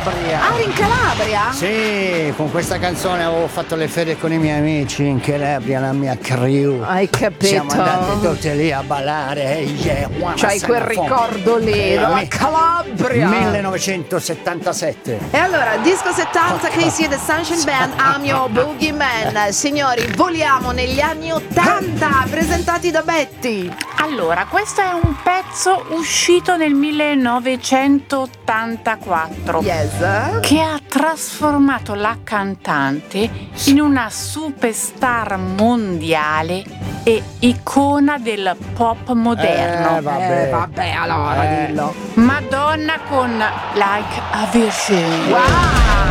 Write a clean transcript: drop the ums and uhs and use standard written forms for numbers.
Calabria. Ah, in Calabria? Sì, con questa canzone avevo fatto le ferie con i miei amici in Calabria, la mia crew. Hai capito? Siamo andati tutti lì a ballare. C'hai quel ricordo lì, la Calabria. 1977. E allora, disco 70, Casey e the Sunshine Band, I'm Your Boogeyman. Signori, voliamo negli anni 80, presentati da Betty. Allora, questo è un pezzo uscito nel 1984 Yes. che ha trasformato la cantante in una superstar mondiale e icona del pop moderno. Vabbè, allora dillo. Madonna con Like a Virgin. Wow!